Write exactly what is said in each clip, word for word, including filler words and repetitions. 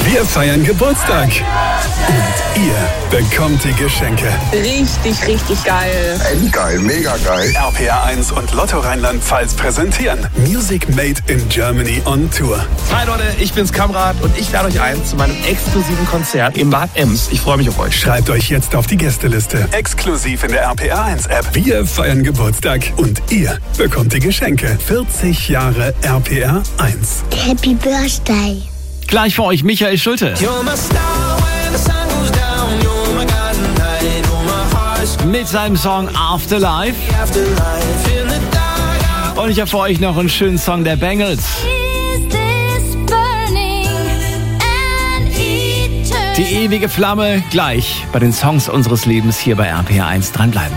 Wir feiern Geburtstag. Und ihr bekommt die Geschenke. Richtig, richtig geil. Ey, geil, mega geil. R P R eins und Lotto Rheinland-Pfalz präsentieren Music Made in Germany on Tour. Hi Leute, ich bin's Kamrat und ich lade euch ein zu meinem exklusiven Konzert im Bad Ems. Ich freue mich auf euch. Schreibt euch jetzt auf die Gästeliste. Exklusiv in der R P R eins App. Wir feiern Geburtstag und ihr bekommt die Geschenke. vierzig Jahre R P R eins. Happy Birthday. Gleich für euch Michael Schulte. Mit seinem Song Afterlife. Und ich habe für euch noch einen schönen Song der Bangles. Die ewige Flamme gleich bei den Songs unseres Lebens hier bei R P R eins. Dranbleiben.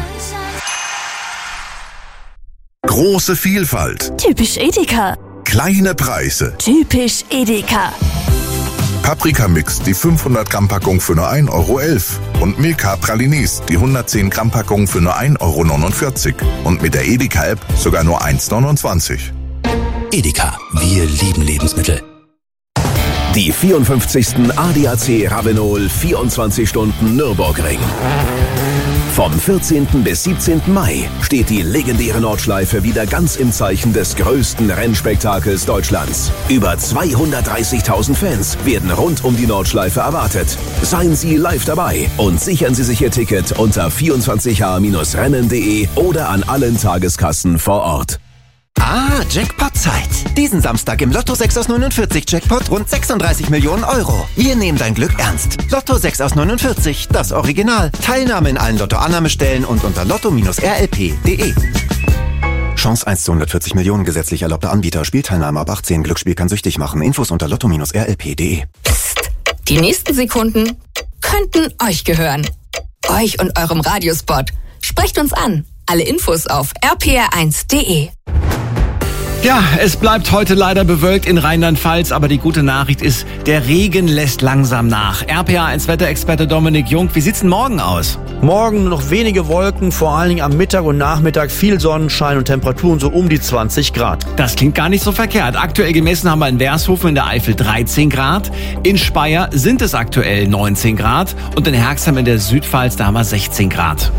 Große Vielfalt. Typisch Edeka. Kleine Preise. Typisch Edeka. Paprika-Mix, die fünfhundert Gramm Packung für nur ein Euro elf. Und Milka Pralinis, die hundertzehn Gramm Packung für nur ein Euro neunundvierzig. Und mit der Edeka-App sogar nur eins neunundzwanzig. Edeka, wir lieben Lebensmittel. Die vierundfünfzigsten A D A C Ravenol vierundzwanzig Stunden Nürburgring. Vom vierzehnten bis siebzehnten Mai steht die legendäre Nordschleife wieder ganz im Zeichen des größten Rennspektakels Deutschlands. Über zweihundertdreißigtausend Fans werden rund um die Nordschleife erwartet. Seien Sie live dabei und sichern Sie sich Ihr Ticket unter vierundzwanzig h Rennen punkt de oder an allen Tageskassen vor Ort. Ah, Jackpot-Zeit. Diesen Samstag im Lotto sechs aus neunundvierzig Jackpot rund sechsunddreißig Millionen Euro. Wir nehmen dein Glück ernst. Lotto sechs aus neunundvierzig, das Original. Teilnahme in allen Lotto-Annahmestellen und unter lotto Bindestrich r l p punkt de. Chance eins zu hundertvierzig Millionen, gesetzlich erlaubter Anbieter. Spielteilnahme ab achtzehn. Glücksspiel kann süchtig machen. Infos unter lotto Bindestrich r l p punkt de. Psst. Die nächsten Sekunden könnten euch gehören. Euch und eurem Radiospot. Sprecht uns an. Alle Infos auf r p r eins punkt de. Ja, es bleibt heute leider bewölkt in Rheinland-Pfalz, aber die gute Nachricht ist, der Regen lässt langsam nach. R P R eins Wetterexperte Dominik Jung, wie sieht's denn morgen aus? Morgen nur noch wenige Wolken, vor allen Dingen am Mittag und Nachmittag viel Sonnenschein und Temperaturen so um die zwanzig Grad. Das klingt gar nicht so verkehrt. Aktuell gemessen haben wir in Wershofen in der Eifel dreizehn Grad, in Speyer sind es aktuell neunzehn Grad und in Herxheim in der Südpfalz, da haben wir sechzehn Grad.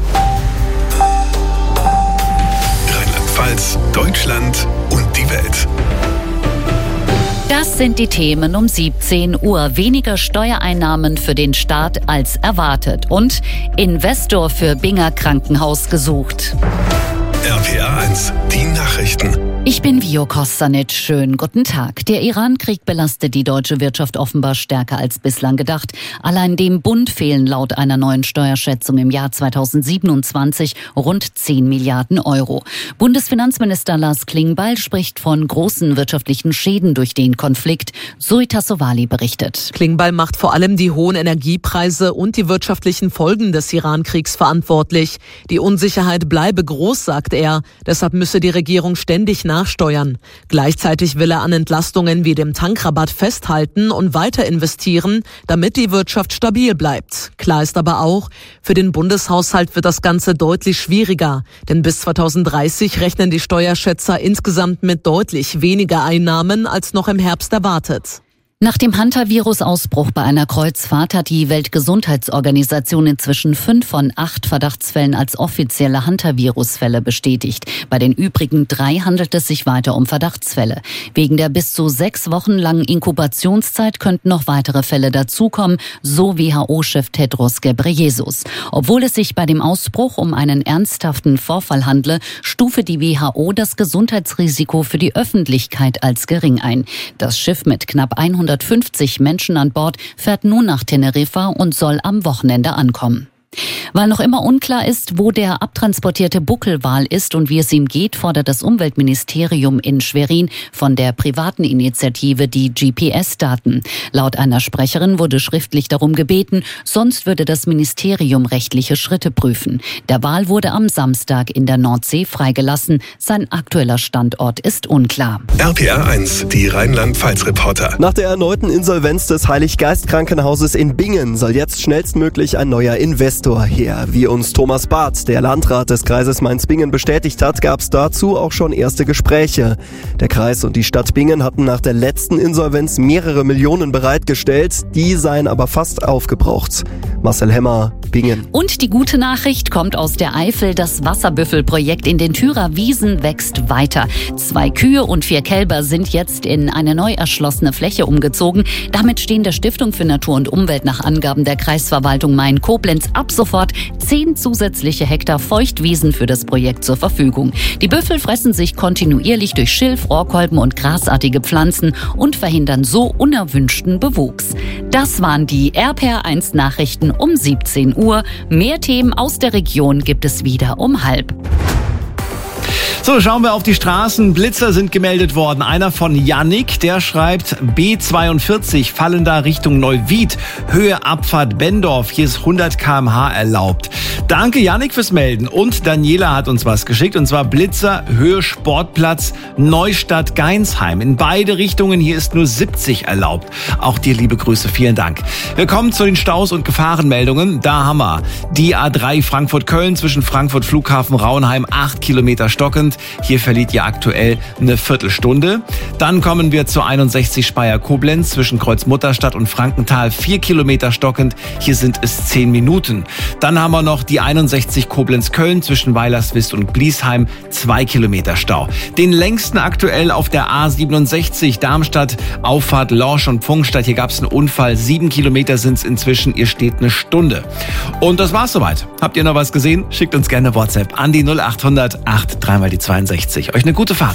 Rheinland-Pfalz, Deutschland und die Welt. Das sind die Themen um siebzehn Uhr. Weniger Steuereinnahmen für den Staat als erwartet. Und Investor für Binger Krankenhaus gesucht. R P R eins, die Nachrichten. Ich bin Vio Kostanic. Schönen guten Tag. Der Iran-Krieg belastet die deutsche Wirtschaft offenbar stärker als bislang gedacht. Allein dem Bund fehlen laut einer neuen Steuerschätzung im Jahr zweitausendsiebenundzwanzig rund zehn Milliarden Euro. Bundesfinanzminister Lars Klingbeil spricht von großen wirtschaftlichen Schäden durch den Konflikt. Zoe Tassovali berichtet. Klingbeil macht vor allem die hohen Energiepreise und die wirtschaftlichen Folgen des Iran-Kriegs verantwortlich. Die Unsicherheit bleibe groß, sagt er. Deshalb müsse die Regierung ständig nachsteuern. Gleichzeitig will er an Entlastungen wie dem Tankrabatt festhalten und weiter investieren, damit die Wirtschaft stabil bleibt. Klar ist aber auch, für den Bundeshaushalt wird das Ganze deutlich schwieriger. Denn bis zweitausenddreißig rechnen die Steuerschätzer insgesamt mit deutlich weniger Einnahmen als noch im Herbst erwartet. Nach dem Hantavirus-Ausbruch bei einer Kreuzfahrt hat die Weltgesundheitsorganisation inzwischen fünf von acht Verdachtsfällen als offizielle Hantavirus-Fälle bestätigt. Bei den übrigen drei handelt es sich weiter um Verdachtsfälle. Wegen der bis zu sechs Wochen langen Inkubationszeit könnten noch weitere Fälle dazukommen, so W H O-Chef Tedros Ghebreyesus. Obwohl es sich bei dem Ausbruch um einen ernsthaften Vorfall handle, stufe die W H O das Gesundheitsrisiko für die Öffentlichkeit als gering ein. Das Schiff mit knapp hundertfünfzig Menschen an Bord fährt nun nach Teneriffa und soll am Wochenende ankommen. Weil noch immer unklar ist, wo der abtransportierte Buckelwal ist und wie es ihm geht, fordert das Umweltministerium in Schwerin von der privaten Initiative die G P S-Daten. Laut einer Sprecherin wurde schriftlich darum gebeten, sonst würde das Ministerium rechtliche Schritte prüfen. Der Wal wurde am Samstag in der Nordsee freigelassen. Sein aktueller Standort ist unklar. R P R eins, die Rheinland-Pfalz-Reporter. Nach der erneuten Insolvenz des Heiliggeist-Krankenhauses in Bingen soll jetzt schnellstmöglich ein neuer Investor Investor her. Wie uns Thomas Barth, der Landrat des Kreises Mainz-Bingen, bestätigt hat, gab es dazu auch schon erste Gespräche. Der Kreis und die Stadt Bingen hatten nach der letzten Insolvenz mehrere Millionen bereitgestellt, die seien aber fast aufgebraucht. Marcel Hemmer, Bingen. Und die gute Nachricht kommt aus der Eifel. Das Wasserbüffelprojekt in den Thürer Wiesen wächst weiter. Zwei Kühe und vier Kälber sind jetzt in eine neu erschlossene Fläche umgezogen. Damit stehen der Stiftung für Natur und Umwelt nach Angaben der Kreisverwaltung Main-Koblenz ab sofort zehn zusätzliche Hektar Feuchtwiesen für das Projekt zur Verfügung. Die Büffel fressen sich kontinuierlich durch Schilf, Rohrkolben und grasartige Pflanzen und verhindern so unerwünschten Bewuchs. Das waren die R P R eins Nachrichten um siebzehn Uhr. Mehr Themen aus der Region gibt es wieder um halb. So, schauen wir auf die Straßen. Blitzer sind gemeldet worden. Einer von Yannick, der schreibt B zweiundvierzig, fallender Richtung Neuwied, Höhe Abfahrt Bendorf. Hier ist hundert Kilometer pro Stunde erlaubt. Danke Yannick fürs Melden. Und Daniela hat uns was geschickt, und zwar Blitzer, Höhe Sportplatz, Neustadt Geinsheim. In beide Richtungen, hier ist nur siebzig erlaubt. Auch dir liebe Grüße, vielen Dank. Wir kommen zu den Staus und Gefahrenmeldungen. Da haben wir die A drei Frankfurt-Köln zwischen Frankfurt Flughafen Rauenheim, acht Kilometer stockend. Hier verliert ihr aktuell eine Viertelstunde. Dann kommen wir zur einundsechzig Speyer-Koblenz zwischen Kreuzmutterstadt und Frankenthal, vier Kilometer stockend. Hier sind es zehn Minuten. Dann haben wir noch die einundsechzig Koblenz-Köln zwischen Weilerswist und Bliesheim, zwei Kilometer Stau. Den längsten aktuell auf der A siebenundsechzig Darmstadt, Auffahrt Lorsch und Pfungstadt. Hier gab es einen Unfall. Sieben Kilometer sind es inzwischen. Ihr steht eine Stunde. Und das war's soweit. Habt ihr noch was gesehen? Schickt uns gerne WhatsApp an die null acht hundert acht drei mal die zweiundsechzig. Euch eine gute Fahrt.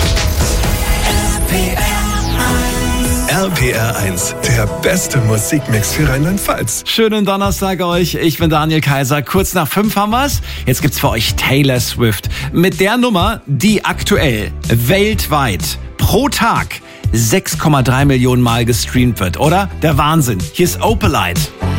R P R eins, der beste Musikmix für Rheinland-Pfalz. Schönen Donnerstag euch. Ich bin Daniel Kaiser. Kurz nach fünf haben wir's. Jetzt gibt's für euch Taylor Swift. Mit der Nummer, die aktuell weltweit pro Tag sechs Komma drei Millionen Mal gestreamt wird, oder? Der Wahnsinn. Hier ist Opalite.